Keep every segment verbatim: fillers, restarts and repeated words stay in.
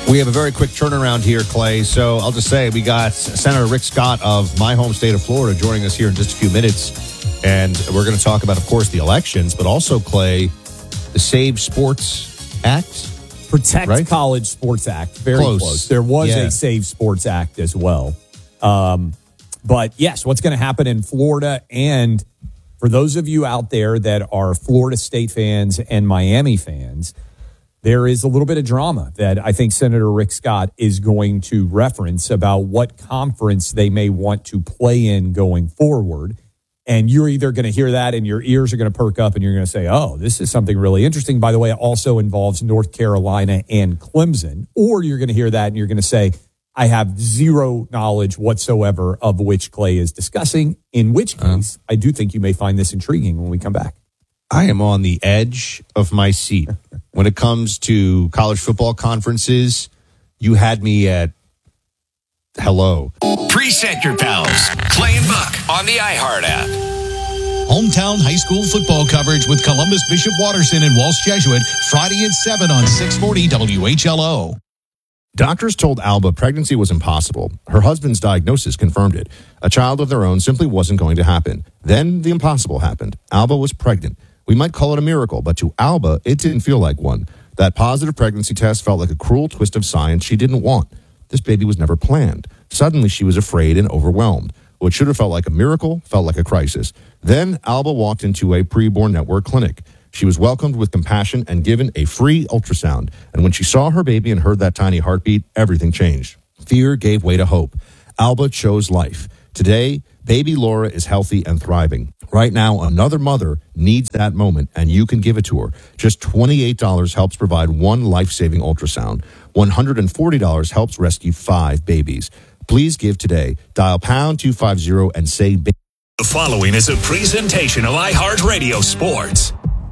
We have a very quick turnaround here, Clay. So I'll just say we got Senator Rick Scott of my home state of Florida joining us here in just a few minutes. And we're going to talk about, of course, the elections, but also, Clay, the Save Sports Act. Protect right? College Sports Act. Very close. close. There was yeah. a Save Sports Act as well. Um, but, yes, what's going to happen in Florida? And for those of you out there that are Florida State fans and Miami fans, there is a little bit of drama that I think Senator Rick Scott is going to reference about what conference they may want to play in going forward. And you're either going to hear that and your ears are going to perk up and you're going to say, oh, this is something really interesting. By the way, it also involves North Carolina and Clemson. Or you're going to hear that and you're going to say, I have zero knowledge whatsoever of which Clay is discussing, in which case um, I do think you may find this intriguing when we come back. I am on the edge of my seat. When it comes to college football conferences, you had me at hello. Preset your pals. Clay and Buck on the iHeart app. Hometown high school football coverage with Columbus Bishop Watterson and Walsh Jesuit, Friday at seven on six forty W H L O. Doctors told Alba pregnancy was impossible. Her husband's diagnosis confirmed it. A child of their own simply wasn't going to happen. Then the impossible happened. Alba was pregnant. We might call it a miracle, but to Alba, it didn't feel like one. That positive pregnancy test felt like a cruel twist of science she didn't want. This baby was never planned. Suddenly, she was afraid and overwhelmed. What should have felt like a miracle felt like a crisis. Then Alba walked into a preborn network clinic. She was welcomed with compassion and given a free ultrasound. And when she saw her baby and heard that tiny heartbeat, everything changed. Fear gave way to hope. Alba chose life. Today, baby Laura is healthy and thriving. Right now, another mother needs that moment, and you can give it to her. Just twenty-eight dollars helps provide one life-saving ultrasound. one hundred forty dollars helps rescue five babies. Please give today. Dial pound two fifty and say baby. The following is a presentation of iHeartRadio Sports.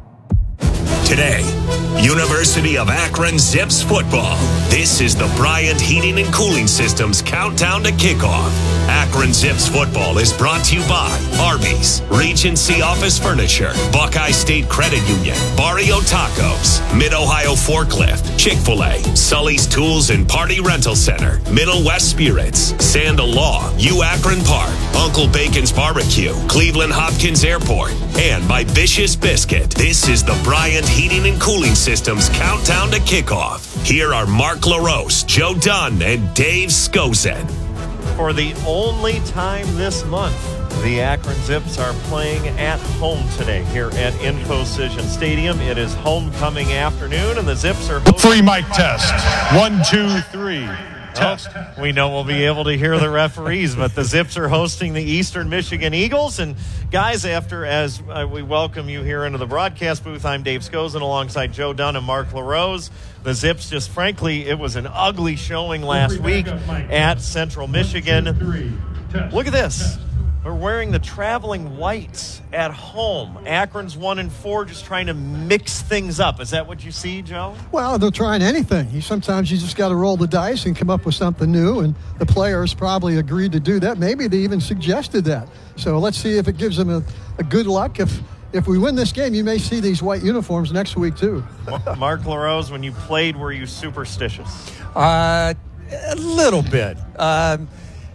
Today, University of Akron Zips football. This is the Bryant Heating and Cooling Systems countdown to kickoff. Akron Zips football is brought to you by Arby's, Regency Office Furniture, Buckeye State Credit Union, Barrio Tacos, Mid-Ohio Forklift, Chick-fil-A, Sully's Tools and Party Rental Center, Middle West Spirits, Sandal Law, U Akron Park, Uncle Bacon's Barbecue, Cleveland Hopkins Airport, and by Bish's Biscuit. This is the Bryant Heating and Cooling Systems countdown to kickoff. Here are Mark LaRose, Joe Dunn, and Dave Skozin. For the only time this month, the Akron Zips are playing at home today here at InfoCision Stadium. It is homecoming afternoon, and the Zips are hosting... Three mic test. One, two, three. Test. Oh, we know we'll be able to hear the referees, but the Zips are hosting the Eastern Michigan Eagles. And guys, after as uh, we welcome you here into the broadcast booth, I'm Dave Skozin alongside Joe Dunn and Mark LaRose. The Zips, just frankly, it was an ugly showing last week at Central Michigan. Look at this. We're wearing the traveling whites at home. Akron's one and four, just trying to mix things up. Is that what you see, Joe? Well, they're trying anything. You, sometimes you just got to roll the dice and come up with something new, and the players probably agreed to do that. Maybe they even suggested that. So let's see if it gives them a, a good luck. If if we win this game, you may see these white uniforms next week, too. Mark LaRose, when you played, were you superstitious? Uh, a little bit. Um,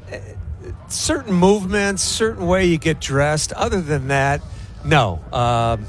certain movements, certain way you get dressed. Other than that, no. Um,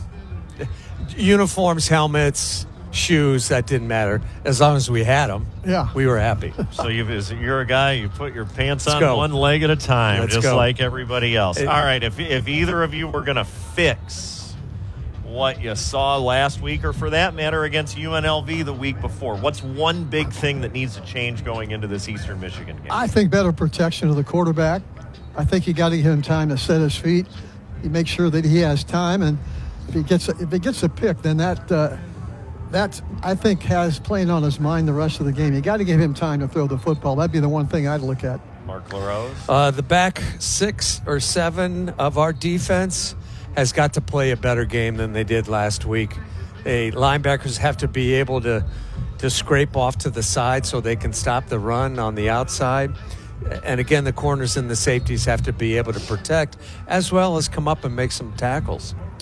uniforms, helmets, shoes, that didn't matter. As long as we had them, yeah, we were happy. So you've, you're a guy, you put your pants Let's on go. one leg at a time, Let's just go. like everybody else. It, All right, if, if either of you were going to fix what you saw last week, or for that matter against U N L V the week before, what's one big thing that needs to change going into this Eastern Michigan game? I think better protection of the quarterback. I think you got to give him time to set his feet. You make sure that he has time, and if he gets a, if he gets a pick, then that uh, that I think has playing on his mind the rest of the game. You got to give him time to throw the football. That'd be the one thing I'd look at. Mark LaRose, uh, the back six or seven of our defense has got to play a better game than they did last week. Hey, linebackers have to be able to to scrape off to the side so they can stop the run on the outside. And again, the corners and the safeties have to be able to protect as well as come up and make some tackles.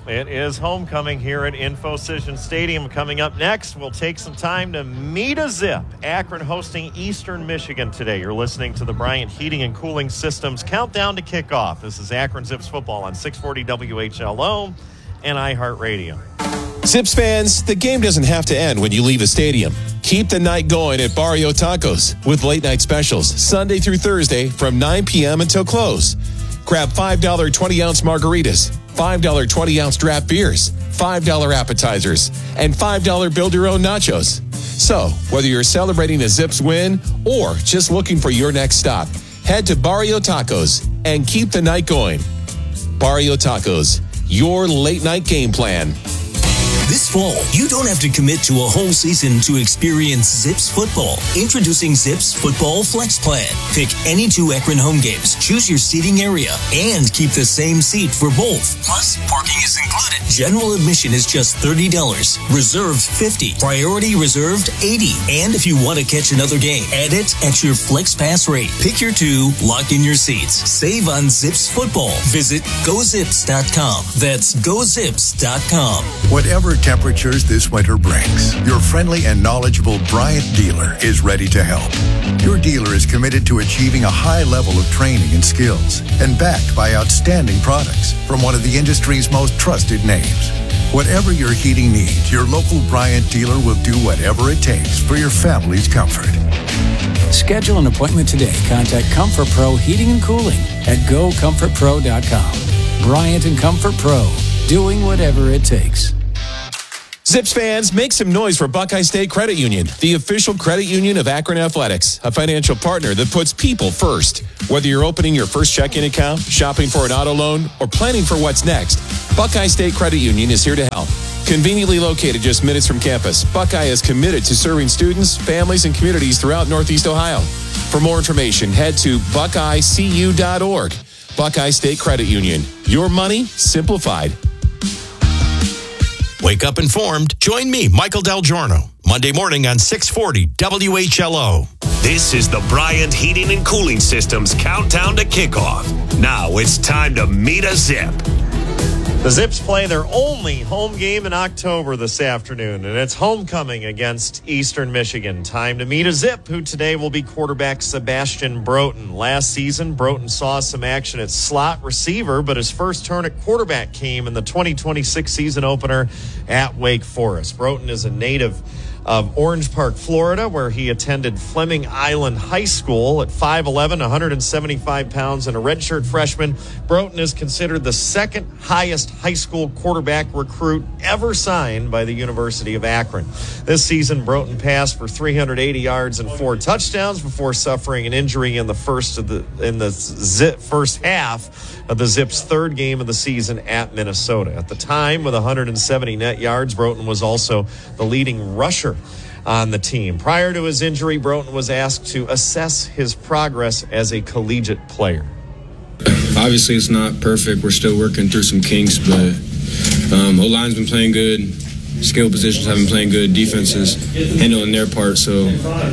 It is homecoming here at InfoCision Stadium. Coming up next, we'll take some time to meet a Zip. Akron hosting Eastern Michigan today. You're listening to the Bryant Heating and Cooling Systems Countdown to Kickoff. This is Akron Zips football on six forty W H L O and iHeartRadio. Zips fans, the game doesn't have to end when you leave a stadium. Keep the night going at Barrio Tacos with late night specials Sunday through Thursday from nine p.m. until close. Grab five dollar twenty-ounce margaritas, five dollar twenty-ounce draft beers, five dollar appetizers, and five dollar build-your-own nachos. So, whether you're celebrating a Zips win or just looking for your next stop, head to Barrio Tacos and keep the night going. Barrio Tacos, your late-night game plan. This fall, you don't have to commit to a whole season to experience Zips football. Introducing Zips Football Flex Plan. Pick any two Akron home games, choose your seating area, and keep the same seat for both. Plus, parking is included. General admission is just thirty dollars. Reserved fifty dollars. Priority reserved eighty dollars. And if you want to catch another game, add it at your Flex Pass rate. Pick your two, lock in your seats. Save on Zips football. Visit go zips dot com. That's go zips dot com. Whatever temperatures this winter brings, your friendly and knowledgeable Bryant dealer is ready to help. Your dealer is committed to achieving a high level of training and skills and backed by outstanding products from one of the industry's most trusted names. Whatever your heating needs, your local Bryant dealer will do whatever it takes for your family's comfort. Schedule an appointment today. Contact Comfort Pro Heating and Cooling at go comfort pro dot com. Bryant and Comfort Pro, doing whatever it takes. Zips fans, make some noise for Buckeye State Credit Union, the official credit union of Akron Athletics, a financial partner that puts people first. Whether you're opening your first checking account, shopping for an auto loan, or planning for what's next, Buckeye State Credit Union is here to help. Conveniently located just minutes from campus, Buckeye is committed to serving students, families, and communities throughout Northeast Ohio. For more information, head to buckeye c u dot org. Buckeye State Credit Union. Your money simplified. Wake up informed. Join me, Michael Del Giorno, Monday morning on six forty W H L O. This is the Bryant Heating and Cooling Systems Countdown to Kickoff. Now it's time to meet a Zip. The Zips play their only home game in October this afternoon, and it's homecoming against Eastern Michigan. Time to meet a Zip, who today will be quarterback Sebastian Broughton. Last season, Broughton saw some action at slot receiver, but his first turn at quarterback came in the twenty twenty-six season opener at Wake Forest. Broughton is a native of Orange Park, Florida, where he attended Fleming Island High School. At five eleven, one hundred seventy-five pounds, and a redshirt freshman, Broughton is considered the second highest high school quarterback recruit ever signed by the University of Akron. This season, Broughton passed for three hundred eighty yards and four touchdowns before suffering an injury in the first of the in the zip, first half of the Zips' third game of the season at Minnesota. At the time, with one hundred seventy net yards, Broughton was also the leading rusher on the team. Prior to his injury, Broughton was asked to assess his progress as a collegiate player. Obviously, it's not perfect. We're still working through some kinks, but um, O-line's been playing good. Skill positions have been playing good. Defenses handling their part. So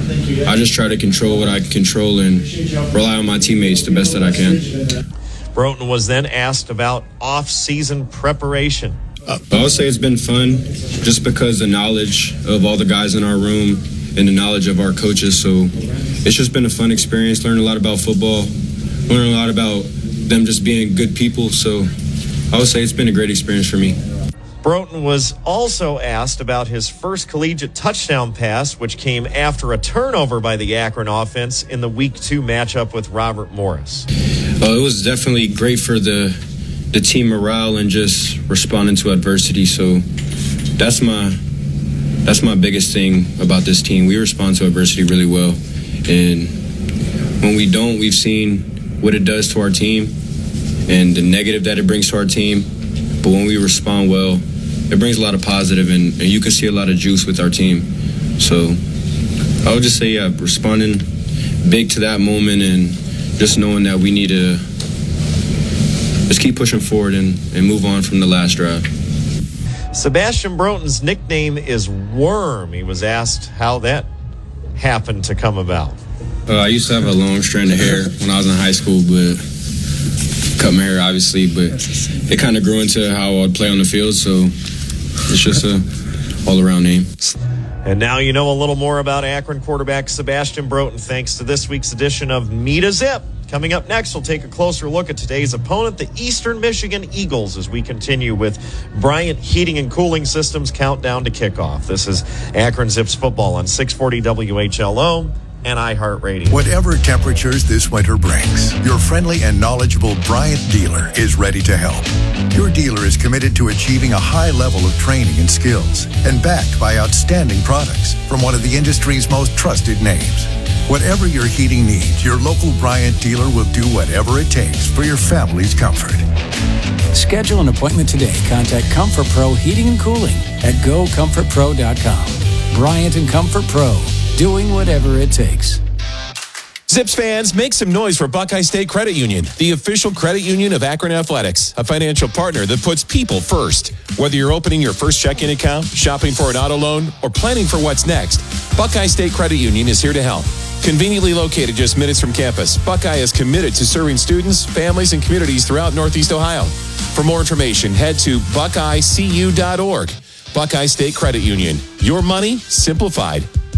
I just try to control what I can control and rely on my teammates the best that I can. Broughton was then asked about off-season preparation. I would say it's been fun just because the knowledge of all the guys in our room and the knowledge of our coaches. So it's just been a fun experience. Learned a lot about football, learned a lot about them just being good people. So I would say it's been a great experience for me. Broughton was also asked about his first collegiate touchdown pass, which came after a turnover by the Akron offense in the week two matchup with Robert Morris. Uh, it was definitely great for the the team morale and just responding to adversity. So that's my that's my biggest thing about this team. We respond to adversity really well, and when we don't, we've seen what it does to our team and the negative that it brings to our team. But when we respond well, it brings a lot of positive, and, and you can see a lot of juice with our team. So I would just say, yeah, responding big to that moment and just knowing that we need to just keep pushing forward and, and move on from the last drive. Sebastian Broughton's nickname is Worm. He was asked how that happened to come about. Uh, I used to have a long strand of hair when I was in high school, but cut my hair, obviously, but it kind of grew into how I'd play on the field, so it's just a all-around name. And now you know a little more about Akron quarterback Sebastian Broughton thanks to this week's edition of Meet a Zip. Coming up next, we'll take a closer look at today's opponent, the Eastern Michigan Eagles, as we continue with Bryant Heating and Cooling Systems countdown to kickoff. This is Akron Zips football on six forty W H L O and iHeartRadio. Whatever temperatures this winter brings, your friendly and knowledgeable Bryant dealer is ready to help. Your dealer is committed to achieving a high level of training and skills and backed by outstanding products from one of the industry's most trusted names. Whatever your heating needs, your local Bryant dealer will do whatever it takes for your family's comfort. Schedule an appointment today. Contact Comfort Pro Heating and Cooling at go comfort pro dot com. Bryant and Comfort Pro, doing whatever it takes. Zips fans, make some noise for Buckeye State Credit Union, the official credit union of Akron Athletics, a financial partner that puts people first. Whether you're opening your first checking account, shopping for an auto loan, or planning for what's next, Buckeye State Credit Union is here to help. Conveniently located just minutes from campus, Buckeye is committed to serving students, families, and communities throughout Northeast Ohio. For more information, head to buckeye c u dot org. Buckeye State Credit Union. Your money simplified.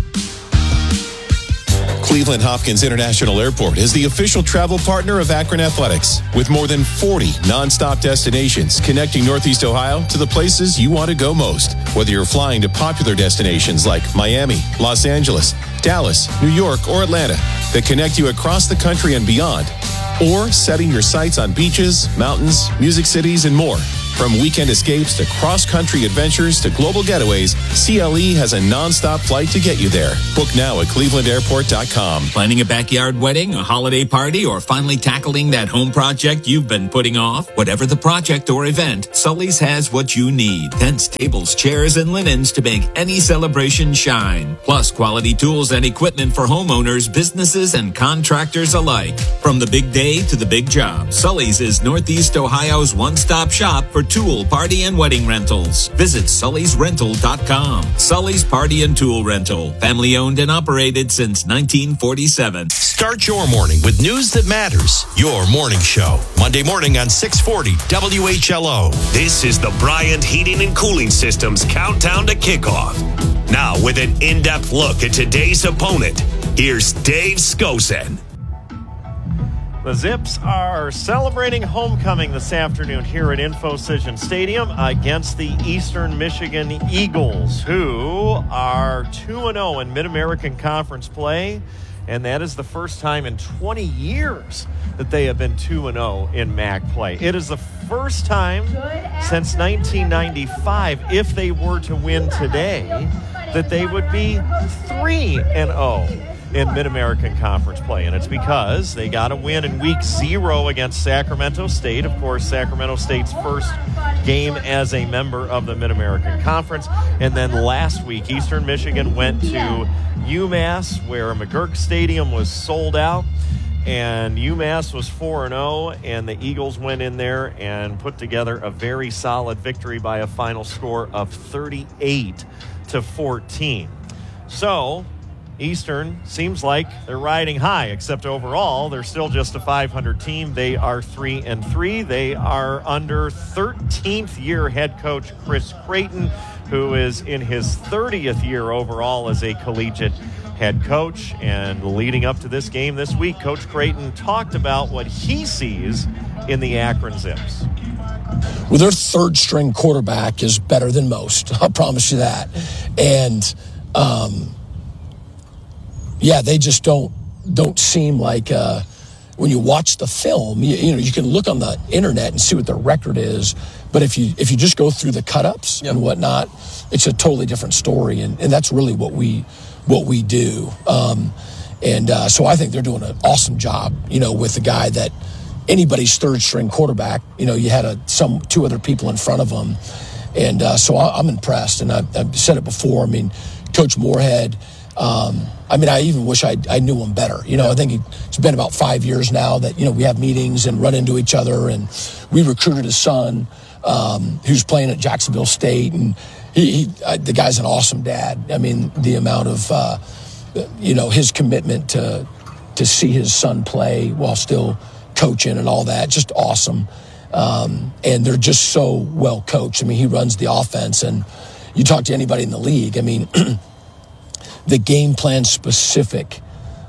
Cleveland Hopkins International Airport is the official travel partner of Akron Athletics, with more than forty nonstop destinations connecting Northeast Ohio to the places you want to go most. Whether you're flying to popular destinations like Miami, Los Angeles, Dallas, New York, or Atlanta that connect you across the country and beyond, or setting your sights on beaches, mountains, music cities, and more. From weekend escapes to cross-country adventures to global getaways, C L E has a nonstop flight to get you there. Book now at cleveland airport dot com. Planning a backyard wedding, a holiday party, or finally tackling that home project you've been putting off? Whatever the project or event, Sully's has what you need. Tents, tables, chairs, and linens to make any celebration shine. Plus quality tools and equipment for homeowners, businesses, and contractors alike. From the big day to the big job, Sully's is Northeast Ohio's one-stop shop for tool, party, and wedding rentals. Visit sullys rental dot com. Sully's Party and Tool Rental. Family owned and operated since nineteen forty-seven. Start your morning with news that matters. Your morning show. Monday morning on six forty W H L O. This is the Bryant Heating and Cooling Systems countdown to kickoff. Now with an in-depth look at today's opponent, here's Dave Skosen. The Zips are celebrating homecoming this afternoon here at InfoCision Stadium against the Eastern Michigan Eagles, who are two and oh in Mid-American Conference play, and that is the first time in twenty years that they have been two and oh in M A C play. It is the first time since nineteen ninety-five, if they were to win today, that they would be three and oh. in Mid-American Conference play, and it's because they got a win in week zero against Sacramento State. Of course, Sacramento State's first game as a member of the Mid-American Conference. And then last week, Eastern Michigan went to UMass, where McGurk Stadium was sold out, and UMass was four and oh, and the Eagles went in there and put together a very solid victory by a final score of thirty-eight to fourteen. So Eastern seems like they're riding high, except overall they're still just a five hundred team. They are three and three. They are under thirteenth year head coach Chris Creighton, who is in his thirtieth year overall as a collegiate head coach. And leading up to this game this week, Coach Creighton talked about what he sees in the Akron Zips. Well, their third string quarterback is better than most. I'll promise you that. And um yeah, they just don't don't seem like uh, when you watch the film, you, you know, you can look on the internet and see what their record is, but if you if you just go through the cut-ups yep. and whatnot, it's a totally different story, and, and that's really what we what we do. Um, and uh, so I think they're doing an awesome job, you know, with the guy that anybody's third string quarterback. You know, you had a, some two other people in front of them, and uh, so I, I'm impressed. And I've, I've said it before. I mean, Coach Moorhead. Um, I mean, I even wish I I knew him better. You know, I think he, it's been about five years now that, you know, we have meetings and run into each other. And we recruited his son, um, who's playing at Jacksonville State. And he, he I, the guy's an awesome dad. I mean, the amount of, uh, you know, his commitment to to see his son play while still coaching and all that. Just awesome. Um, and they're just so well coached. I mean, he runs the offense, and you talk to anybody in the league, I mean, the game plan specific,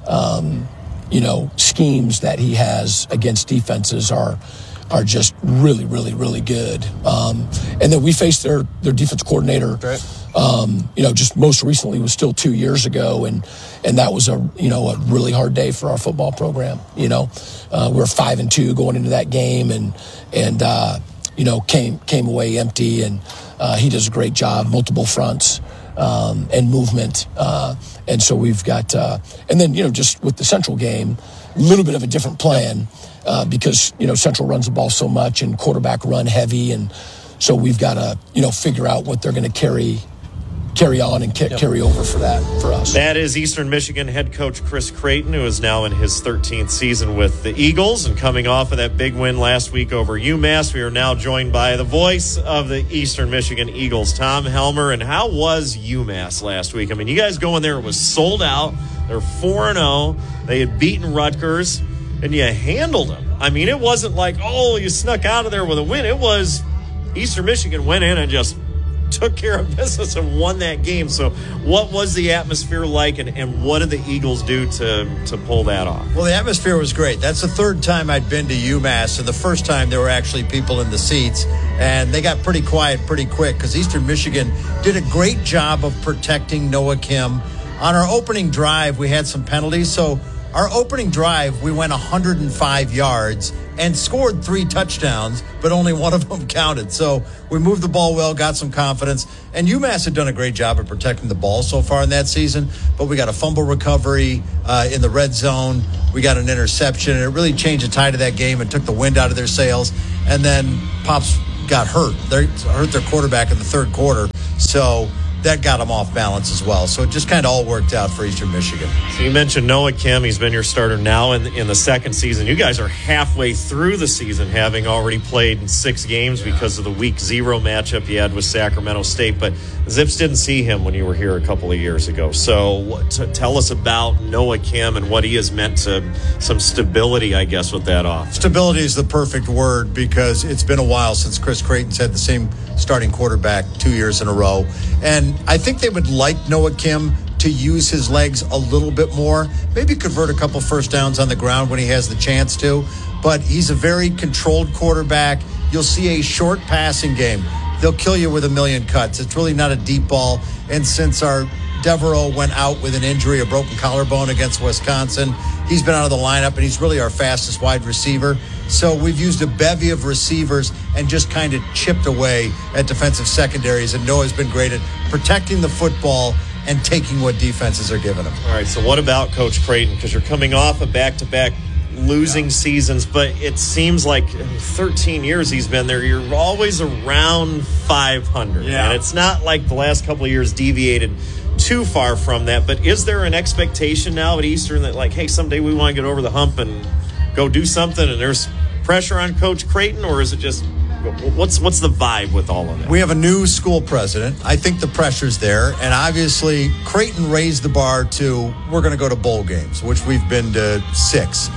um, you know, schemes that he has against defenses are are just really, really, really good. Um, and then we faced their their defense coordinator, right. um, you know, just most recently was still two years ago, and and that was a you know a really hard day for our football program. You know, uh, we were five and two going into that game, and and uh, you know came came away empty, and uh, he does a great job, multiple fronts. Um, and movement, uh, and so we've got, uh, and then you know, just with the Central game, a little bit of a different plan uh, because you know Central runs the ball so much and quarterback run heavy, and so we've got to you know figure out what they're going to carry, carry on and ca- yep. carry over for that for us. That is Eastern Michigan head coach Chris Creighton, who is now in his thirteenth season with the Eagles and coming off of that big win last week over UMass. We are now joined by the voice of the Eastern Michigan Eagles, Tom Helmer. And how was UMass last week? I mean, you guys going there, it was sold out. They're four and oh. They had beaten Rutgers, and you handled them. I mean, it wasn't like, oh, you snuck out of there with a win. It was Eastern Michigan went in and just took care of business and won that game. So what was the atmosphere like, and, and what did the Eagles do to, to pull that off? Well, the atmosphere was great. That's the third time I'd been to UMass, and the first time there were actually people in the seats, and they got pretty quiet pretty quick because Eastern Michigan did a great job of protecting Noah Kim. On our opening drive, we had some penalties, so our opening drive, we went one hundred five yards and scored three touchdowns, but only one of them counted. So we moved the ball well, got some confidence. And UMass had done a great job of protecting the ball so far in that season. But we got a fumble recovery uh, in the red zone. We got an interception, and it really changed the tide of that game and took the wind out of their sails. And then Pops got hurt. They hurt their quarterback in the third quarter. So that got them off balance as well. So it just kind of all worked out for Eastern Michigan. So you mentioned Noah Kim. He's been your starter now in, in the second season. You guys are halfway through the season, having already played in six games yeah. because of the week zero matchup you had with Sacramento State. But Zips didn't see him when you were here a couple of years ago. So what, to, tell us about Noah Kim and what he has meant to some stability, I guess, with that offense. Stability is the perfect word because it's been a while since Chris Creighton's had the same starting quarterback two years in a row. And I think they would like Noah Kim to use his legs a little bit more, maybe convert a couple first downs on the ground when he has the chance to. But he's a very controlled quarterback. You'll see a short passing game. They'll kill you with a million cuts. It's really not a deep ball. And since our Devereaux went out with an injury, a broken collarbone against Wisconsin, he's been out of the lineup, and he's really our fastest wide receiver. So we've used a bevy of receivers and just kind of chipped away at defensive secondaries. And Noah's been great at protecting the football and taking what defenses are giving him. All right, so what about Coach Creighton? Because you're coming off of back-to-back losing yeah. seasons, but it seems like thirteen years he's been there. You're always around five hundred. Yeah. And it's not like the last couple of years deviated too far from that. But is there an expectation now at Eastern that, like, hey, someday we want to get over the hump and go do something, and there's pressure on Coach Creighton, or is it just what's what's the vibe with all of that? We have a new school president. I think the pressure's there, and obviously Creighton raised the bar to we're going to go to bowl games, which we've been to six.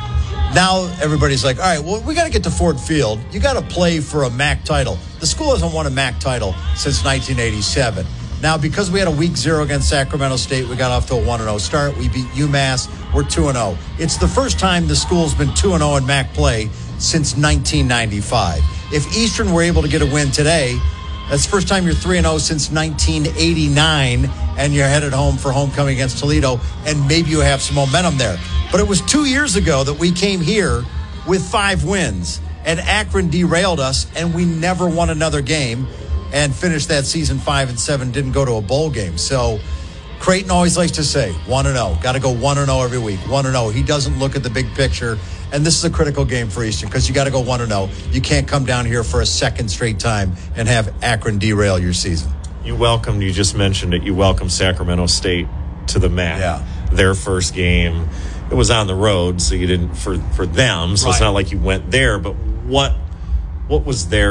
Now everybody's like, all right, well, we got to get to Ford Field. You got to play for a M A C title. The school hasn't won a M A C title since nineteen eighty-seven. Now, because we had a week zero against Sacramento State, we got off to a one and oh start. We beat UMass. We're two and oh. It's the first time the school's been two and oh in M A C play since nineteen ninety-five. If Eastern were able to get a win today, that's the first time you're three and oh since nineteen eighty-nine, and you're headed home for homecoming against Toledo, and maybe you have some momentum there. But it was two years ago that we came here with five wins, and Akron derailed us, and we never won another game and finished that season five and seven, didn't go to a bowl game. So Creighton always likes to say one and oh. Got to go one and oh every week. one and oh. He doesn't look at the big picture. And this is a critical game for Eastern because you got to go one and oh. You can't come down here for a second straight time and have Akron derail your season. You welcomed, you just mentioned it, you welcomed Sacramento State to the M A C. Yeah. Their first game, it was on the road, so you didn't, for, for them, so right. It's not like you went there, but what what was their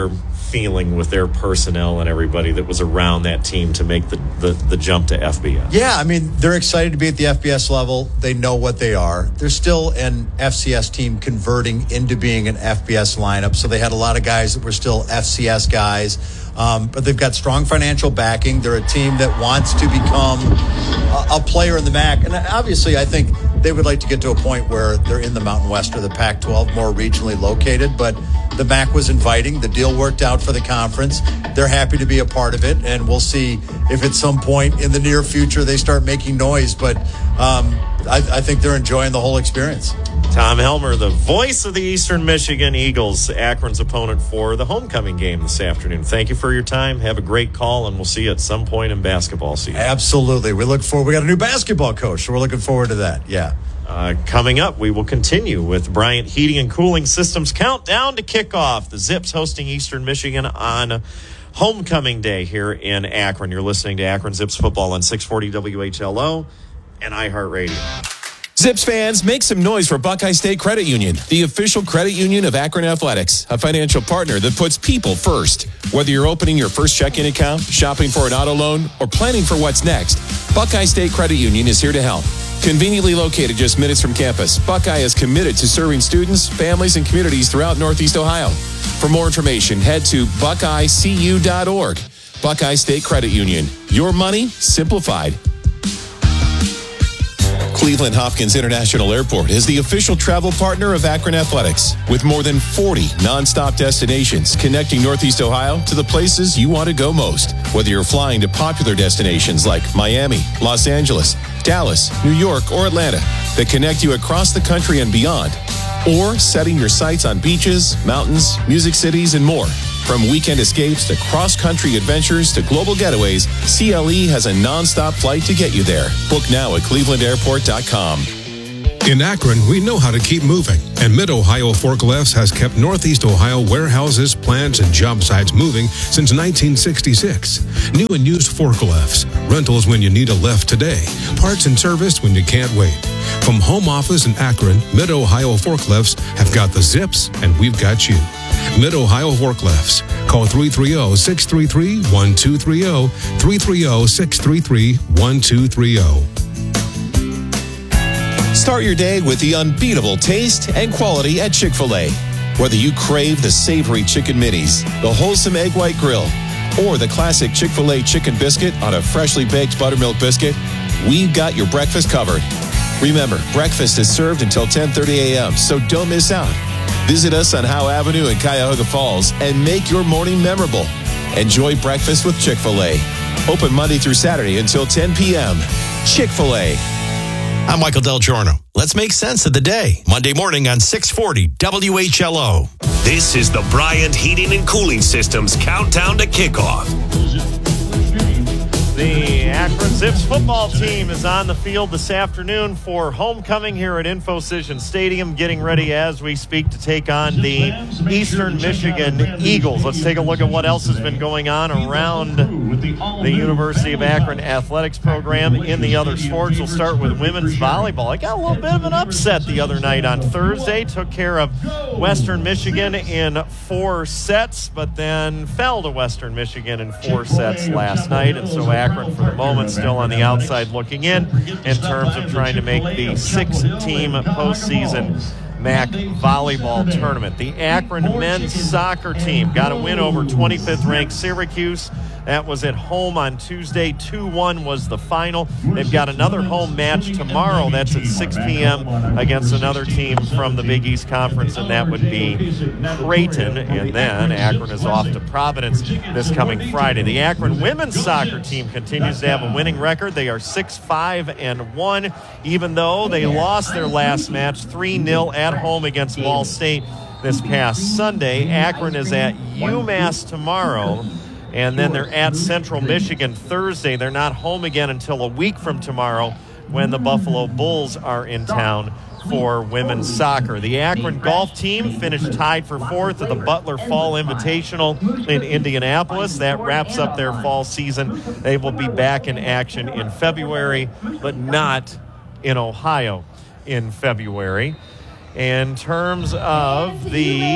feeling with their personnel and everybody that was around that team to make the, the, the jump to F B S? Yeah, I mean, they're excited to be at the F B S level. They know what they are. They're still an F C S team converting into being an F B S lineup, so they had a lot of guys that were still F C S guys. Um, but they've got strong financial backing. They're a team that wants to become a, a player in the M A C. And obviously, I think they would like to get to a point where they're in the Mountain West or the Pac twelve, more regionally located. But the M A C was inviting. The deal worked out for the conference. They're happy to be a part of it. And we'll see if at some point in the near future they start making noise. But um, I, I think they're enjoying the whole experience. Tom Helmer, the voice of the Eastern Michigan Eagles, Akron's opponent for the homecoming game this afternoon. Thank you for your time. Have a great call, and we'll see you at some point in basketball season. Absolutely. We look forward. We got a new basketball coach, so we're looking forward to that. Yeah. Uh, coming up, we will continue with Bryant Heating and Cooling Systems countdown to kickoff. The Zips hosting Eastern Michigan on homecoming day here in Akron. You're listening to Akron Zips football on six forty W H L O and iHeartRadio. Zips fans, make some noise for Buckeye State Credit Union, the official credit union of Akron Athletics, a financial partner that puts people first. Whether you're opening your first checking account, shopping for an auto loan, or planning for what's next, Buckeye State Credit Union is here to help. Conveniently located just minutes from campus, Buckeye is committed to serving students, families, and communities throughout Northeast Ohio. For more information, head to buckeye c u dot org. Buckeye State Credit Union. Your money simplified. Cleveland Hopkins International Airport is the official travel partner of Akron Athletics, with more than forty nonstop destinations connecting Northeast Ohio to the places you want to go most. Whether you're flying to popular destinations like Miami, Los Angeles, Dallas, New York, or Atlanta that connect you across the country and beyond, or setting your sights on beaches, mountains, music cities, and more. From weekend escapes to cross-country adventures to global getaways, C L E has a nonstop flight to get you there. Book now at cleveland airport dot com. In Akron, we know how to keep moving, and Mid-Ohio Forklifts has kept Northeast Ohio warehouses, plants, and job sites moving since nineteen sixty-six. New and used forklifts, rentals when you need a lift today, parts and service when you can't wait. From home office in Akron, Mid-Ohio Forklifts have got the zips, and we've got you. Mid-Ohio Forklifts. Call three three zero, six three three, one two three zero, three three zero, six three three, one two three zero. Start your day with the unbeatable taste and quality at Chick-fil-A. Whether you crave the savory chicken minis, the wholesome egg white grill, or the classic Chick-fil-A chicken biscuit on a freshly baked buttermilk biscuit, we've got your breakfast covered. Remember, breakfast is served until ten thirty a.m., so don't miss out. Visit us on Howe Avenue in Cuyahoga Falls and make your morning memorable. Enjoy breakfast with Chick-fil-A. Open Monday through Saturday until ten p.m. Chick-fil-A. I'm Michael Del Giorno. Let's make sense of the day. Monday morning on six forty W H L O. This is the Bryant Heating and Cooling Systems countdown to kickoff. The Akron Zips football team is on the field this afternoon for homecoming here at InfoCision Stadium, getting ready as we speak to take on the Eastern Michigan Eagles. Let's take a look at what else has been going on around the University of Akron athletics program in the other sports. We'll start with women's volleyball. It got a little bit of an upset the other night on Thursday. Took care of Western Michigan in four sets, but then fell to Western Michigan in four sets last night. And so Akron, for the moment, still on the outside looking in in terms of trying to make the six-team postseason M A C volleyball tournament. The Akron men's soccer team got a win over twenty-fifth ranked Syracuse. That was at home on Tuesday. two one was the final. They've got another home match tomorrow. That's at six p.m. against another team from the Big East Conference, and that would be Creighton. And then Akron is off to Providence this coming Friday. The Akron women's soccer team continues to have a winning record. They are six five and one, even though they lost their last match three nil at home against Ball State this past Sunday. Akron is at UMass tomorrow, and then they're at Central Michigan Thursday. They're not home again until a week from tomorrow when the Buffalo Bulls are in town for women's soccer. The Akron golf team finished tied for fourth at the Butler Fall Invitational in Indianapolis. That wraps up their fall season. They will be back in action in February, but not in Ohio in February. In terms of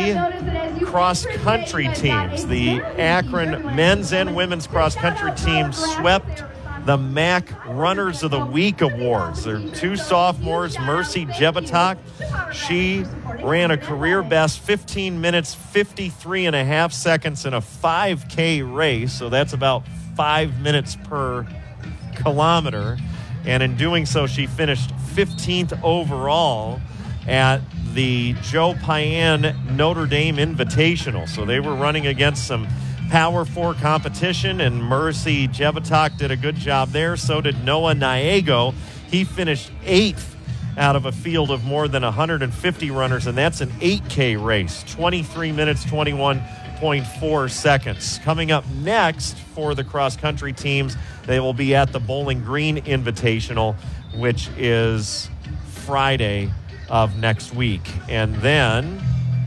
the cross-country teams, the Akron men's and women's cross-country teams swept the M A C Runners of the Week awards. There are two sophomores, Mercy Jebatok. She ran a career best fifteen minutes, fifty-three and a half seconds in a five K race, so that's about five minutes per kilometer. And in doing so, she finished fifteenth overall at the Joe Payan Notre Dame Invitational. So they were running against some Power Four competition, and Mercy Jebatok did a good job there. So did Noah Niego. He finished eighth out of a field of more than one hundred fifty runners, and that's an eight K race, twenty-three minutes, twenty-one point four seconds. Coming up next for the cross-country teams, they will be at the Bowling Green Invitational, which is Friday of next week. And then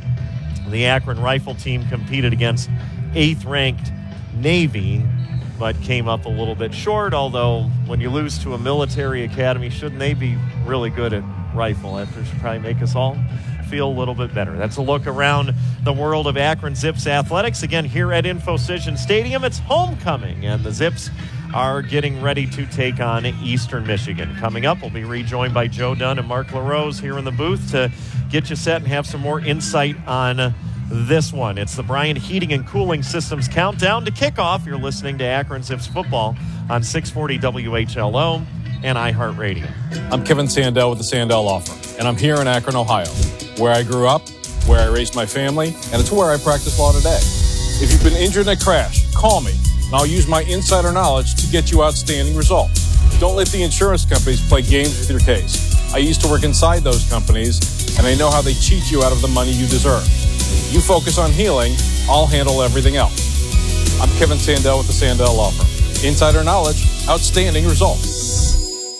the Akron Rifle team competed against eighth-ranked Navy, but came up a little bit short, although when you lose to a military academy, shouldn't they be really good at rifle? That should probably make us all feel a little bit better. That's a look around the world of Akron Zips athletics. Again, here at InfoCision Stadium, it's homecoming, and the Zips are getting ready to take on Eastern Michigan. Coming up, we'll be rejoined by Joe Dunn and Mark LaRose here in the booth to get you set and have some more insight on this one. It's the Bryant Heating and Cooling Systems countdown to kickoff. You're listening to Akron Zips football on six forty W H L O and iHeartRadio. I'm Kevin Sandell with the Sandell Law Firm, and I'm here in Akron, Ohio, where I grew up, where I raised my family, and it's where I practice law today. If you've been injured in a crash, call me, and I'll use my insider knowledge to get you outstanding results. Don't let the insurance companies play games with your case. I used to work inside those companies, and I know how they cheat you out of the money you deserve. You focus on healing, I'll handle everything else. I'm Kevin Sandell with the Sandell Law Firm. Insider knowledge, outstanding results.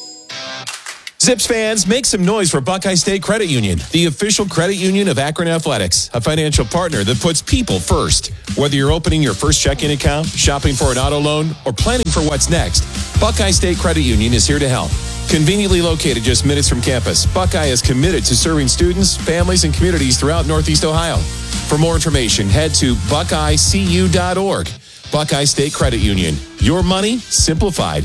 Zips fans, make some noise for Buckeye State Credit Union, the official credit union of Akron Athletics, a financial partner that puts people first. Whether you're opening your first checking account, shopping for an auto loan, or planning for what's next, Buckeye State Credit Union is here to help. Conveniently located just minutes from campus, Buckeye is committed to serving students, families, and communities throughout Northeast Ohio. For more information, head to buckeye c u dot org. Buckeye State Credit Union. Your money simplified.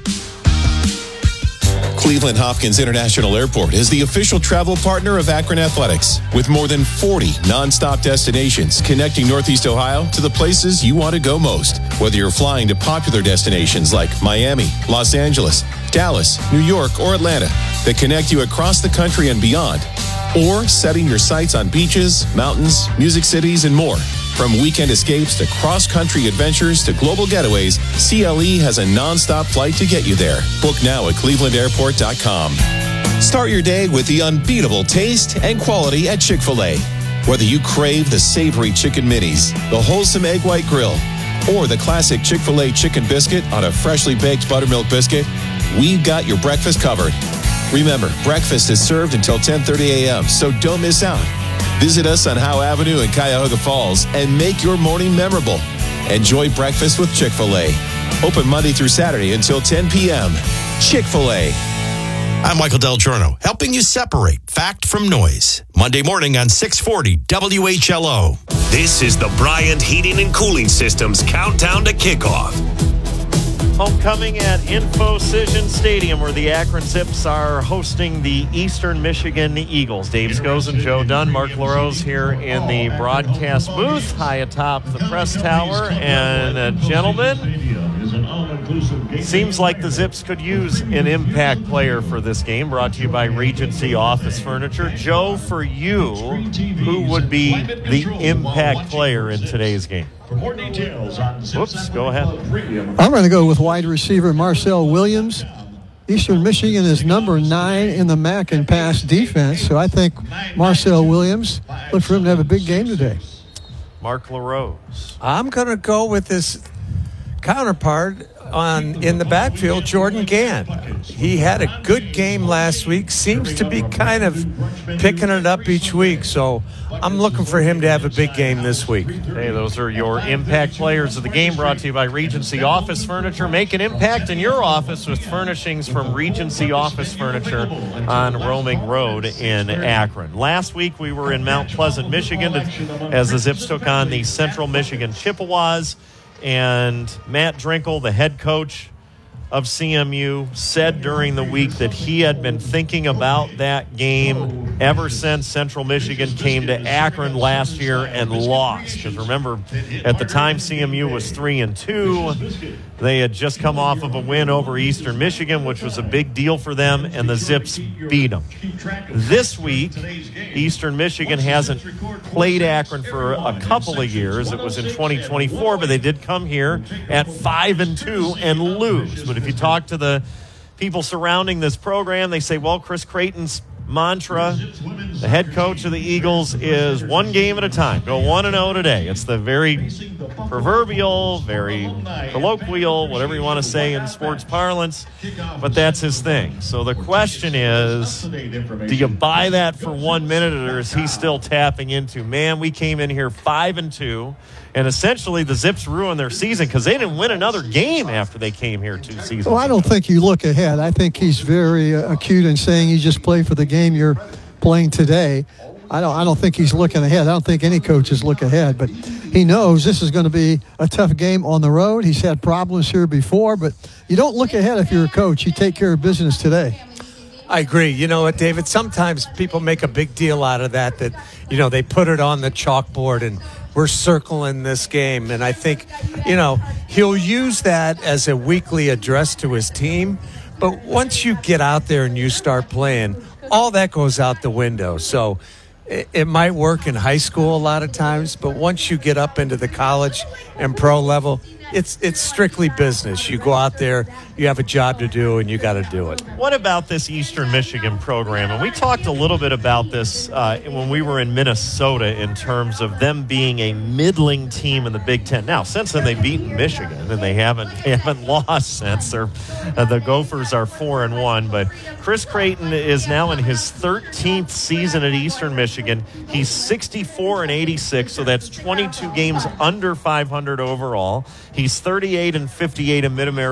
Cleveland Hopkins International Airport is the official travel partner of Akron Athletics, with more than forty nonstop destinations connecting Northeast Ohio to the places you want to go most. Whether you're flying to popular destinations like Miami, Los Angeles, Dallas, New York, or Atlanta that connect you across the country and beyond, or setting your sights on beaches, mountains, music cities, and more. From weekend escapes to cross-country adventures to global getaways, C L E has a nonstop flight to get you there. Book now at cleveland airport dot com. Start your day with the unbeatable taste and quality at Chick-fil-A. Whether you crave the savory chicken minis, the wholesome egg white grill, or the classic Chick-fil-A chicken biscuit on a freshly baked buttermilk biscuit, we've got your breakfast covered. Remember, breakfast is served until ten thirty a.m., so don't miss out. Visit us on Howe Avenue in Cuyahoga Falls and make your morning memorable. Enjoy breakfast with Chick-fil-A. Open Monday through Saturday until ten p.m. Chick-fil-A. I'm Michael Del Giorno, helping you separate fact from noise. Monday morning on six forty W H L O. This is the Bryant Heating and Cooling Systems countdown to kickoff. Homecoming at InfoCision Stadium, where the Akron Zips are hosting the Eastern Michigan Eagles. Dave Scose and Joe Dunn, Mark LaRose here in the broadcast booth, high atop the press tower. And uh, gentlemen, seems like the Zips could use an impact player for this game. Brought to you by Regency Office Furniture. Joe, for you, who would be the impact player in today's game? Whoops, go ahead. I'm going to go with wide receiver Marcel Williams. Eastern Michigan is number nine in the M A C in pass defense, so I think Marcel Williams, look for him to have a big game today. Mark LaRose. I'm going to go with this counterpart on in the backfield, Jordan Gann. He had a good game last week, seems to be kind of picking it up each week, so I'm looking for him to have a big game this week. Hey, those are your impact players of the game, brought to you by Regency Office Furniture. Make an impact in your office with furnishings from Regency Office Furniture on Roaming Road in Akron. Last week we were in Mount Pleasant, Michigan, to, as the Zips took on the Central Michigan Chippewas, and Matt Drinkle, the head coach of C M U, said during the week that he had been thinking about that game ever since Central Michigan came to Akron last year and lost. Because remember, at the time C M U was three and two. They had just come off of a win over Eastern Michigan, which was a big deal for them, and the Zips beat them. This week, Eastern Michigan hasn't played Akron for a couple of years. It was in twenty twenty-four, but they did come here at five and two and lose. But if you talk to the people surrounding this program, they say, well, Chris Creighton's mantra, the head coach of the Eagles, is one game at a time. Go one and oh today. It's the very proverbial, very colloquial, whatever you want to say in sports parlance, but that's his thing. So the question is, do you buy that for one minute, or is he still tapping into, man, we came in here five and two, and essentially the Zips ruined their season because they didn't win another game after they came here two seasons Well, I don't think you look ahead. I think he's very uh, acute in saying you just play for the game you're playing today. I don't I don't think he's looking ahead. I don't think any coaches look ahead, but he knows this is going to be a tough game on the road. He's had problems here before, but you don't look ahead if you're a coach. You take care of business today. I agree. You know what, David? Sometimes people make a big deal out of that, that, you know, they put it on the chalkboard and we're circling this game. And I think, you know, he'll use that as a weekly address to his team. But once you get out there and you start playing, all that goes out the window. So it, it might work in high school a lot of times, but once you get up into the college and pro level, it's it's strictly business. You go out there, you have a job to do, and you got to do it. What about this Eastern Michigan program? And we talked a little bit about this uh, when we were in Minnesota in terms of them being a middling team in the Big Ten. Now, since then they've beaten Michigan, and they haven't they haven't lost since. They're, uh, the Gophers are four and one, but Chris Creighton is now in his thirteenth season at Eastern Michigan. He's sixty-four and eighty-six, so that's twenty-two games under five hundred overall. He's thirty-eight and fifty-eight in Mid-America